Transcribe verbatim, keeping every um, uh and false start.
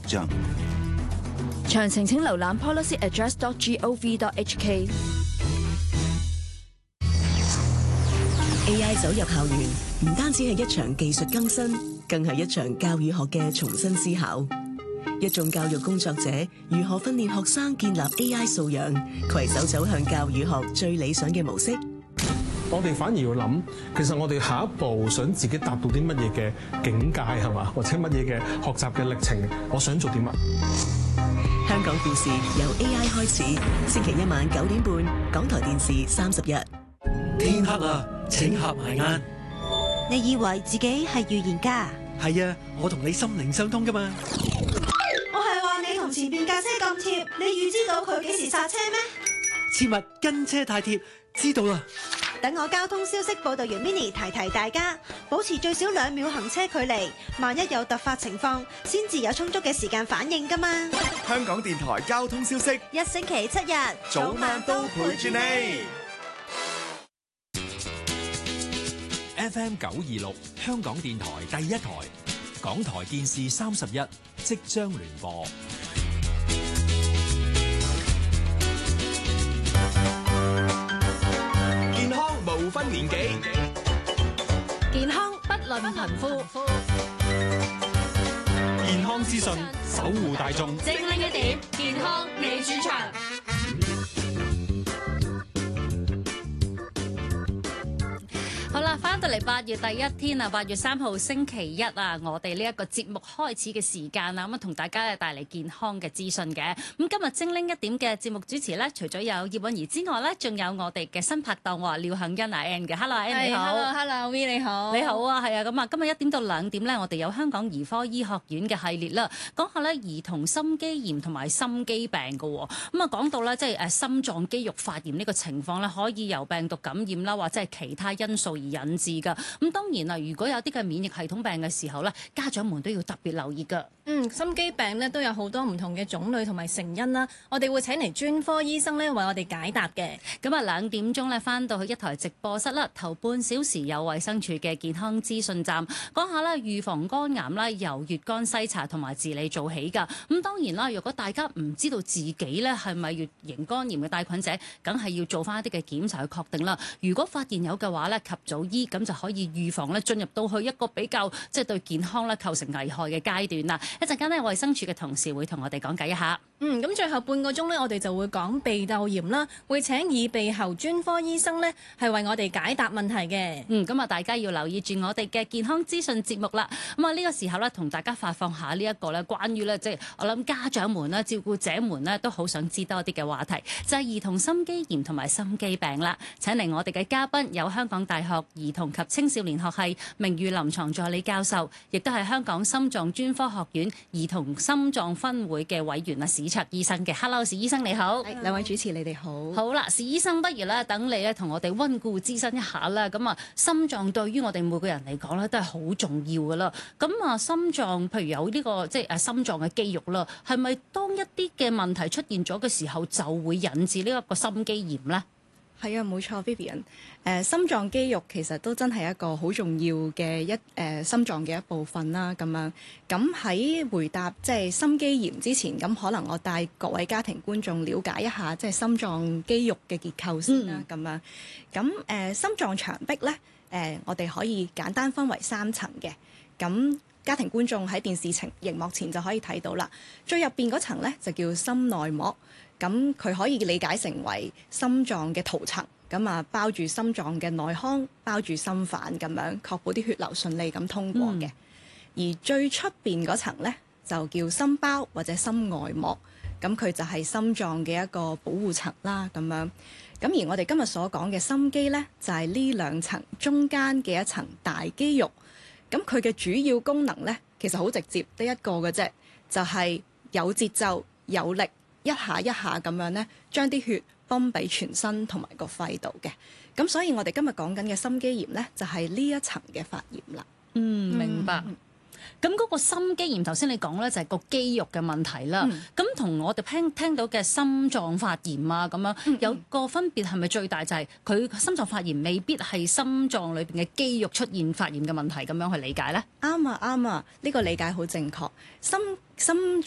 張。 詳情請瀏覽 policy address dot gov dot h k。 A I 走入校園，唔單止係一場技術更新，更係一場教育學嘅重新思考。一眾教育工作者如何訓練學生建立 A I 素養，攜手走向教育學最理想嘅模式。 我哋反而要諗，其實我哋下一步想自己達到啲乜嘢嘅境界係嘛，或者乜嘢嘅學習嘅歷程，我想做啲乜？ 香港故事由 A I 開始，星期一晚九點半，港台電視三十一。 天黑啦，請合埋眼。 你以為自己係預言家？ 係啊，我同你心靈相通噶嘛。 我係話你同前邊架車咁貼，你預知到佢幾時剎車咩？ 切勿跟車太貼，知道啦。 等我交通消息報道員 Mini 提提大家，保持最少兩秒行車距離，萬一有突發情況，先至有充足嘅時間反應噶嘛。 香港電台交通消息， 一星期七日， 早晚都陪住你。 F M 九二六香港電台第一台，港台電視三十一即將聯播。 健康無分年紀， 健康不論貧富， 健康資訊，守護大眾。 精靈一點，健康你主場。好啦，翻到嚟八月第一天啊，八月三號星期一啊，我哋呢一個節目開始嘅時間啊，咁啊同大家咧帶嚟健康嘅資訊嘅。咁今日精靈一點嘅節目主持咧，除咗有葉韻儀之外咧，仲有我哋嘅新拍檔話廖杏欣啊 Ann 嘅 ，Hello Ann 你好 ，Hello V 你好， 你好啊，係啊，咁啊今日一點到兩點咧，我哋有香港兒科醫學院嘅系列啦，講下咧兒童心肌炎同埋心肌病嘅。咁啊講到咧即係誒心臟肌肉發炎呢個情況咧，可以由病毒感染啦，或者係其他因素而引致㗎。咁當然啦，如果有啲嘅免疫系統病嘅時候咧，家長們都要特別留意㗎。 嗯，心肌病咧都有好多唔同嘅種類同埋成因啦，我哋會請嚟專科醫生咧為我哋解答嘅。 咁啊兩點鐘咧翻到去一台直播室啦，頭半小時有衛生署嘅健康資訊站，講下咧預防肝癌啦，由乙肝篩查同埋治理做起㗎。咁當然啦，如果大家唔知道自己咧係咪乙型肝炎嘅帶菌者，梗係要做翻一啲嘅檢查去確定啦。如果發現有嘅話咧，及早醫，咁就可以預防咧進入到去一個比較即係對健康咧構成危害嘅階段啦。一陣間咧，衛生署嘅同事會同我哋講解一下。 嗯，咁最後半個鐘咧，我哋就會講鼻竇炎啦，會請耳鼻喉專科醫生咧係為我哋解答問題嘅。 嗯，咁啊，大家要留意住我哋嘅健康資訊節目啦。咁啊，呢個時候咧，同大家發放下呢一個咧，關於咧即係我諗家長們啦、照顧者們咧都好想知多啲嘅話題，就係兒童心肌炎同埋心肌病啦。請嚟我哋嘅嘉賓有香港大學兒童及青少年學系名譽臨床助理教授，亦都係香港心臟專科學院兒童心臟分會嘅委員啊，史卓醫生嘅。Hello， 史醫生你好。 兩位主持你哋好。 好啦，史醫生，不如咧等你咧同我哋溫故知新一下啦。咁啊，心臟對於我哋每個人嚟講咧都係好重要噶啦。咁啊，心臟譬如有呢、這個即係誒心臟嘅肌肉啦，係咪當一啲嘅問題出現咗嘅時候就會引致呢一個心肌炎咧？ 係啊，冇錯 Vivian。誒、呃，心臟肌肉其實都真係一個好重要嘅一誒、呃、心臟嘅一部分啦。咁樣，咁喺回答即係心肌炎之前，咁可能我帶各位家庭觀眾了解一下即係心臟肌肉嘅結構先啦。咁、嗯、樣，咁誒、呃、心臟牆壁咧，誒、呃、我哋可以簡單分為三層嘅。咁家庭觀眾喺電視情熒幕前就可以睇到啦。最入邊嗰層咧就叫心內膜。咁佢可以理解成為心臟嘅塗層，咁啊包住心臟嘅內腔，包住心瓣咁樣，確保啲血流順利咁通過嘅。嗯、而最出邊嗰層咧就叫心包或者心外膜，咁佢就係心臟嘅一個保護層啦。咁樣，咁而我哋今日所講嘅心肌咧，就係呢兩層中間嘅一層大肌肉。咁佢嘅主要功能咧，其實好直接，得一個嘅啫，就係、是、有節奏、有力。一下一下咁樣咧，將啲血泵俾全身同埋個肺度嘅。咁所以我哋今日講緊嘅心肌炎咧，就係呢一層嘅發炎啦。 嗯，明白。咁嗰、嗯、個心肌炎頭先你講咧就係個肌肉嘅問題啦。咁同、嗯、我哋聽聽到嘅心臟發炎啊咁樣、嗯、有個分別係咪最大就係佢心臟發炎未必係心臟裏邊嘅肌肉出現發炎嘅問題咁樣去理解咧？ 啱啊啱啊，呢、呢個理解好正確。心心臟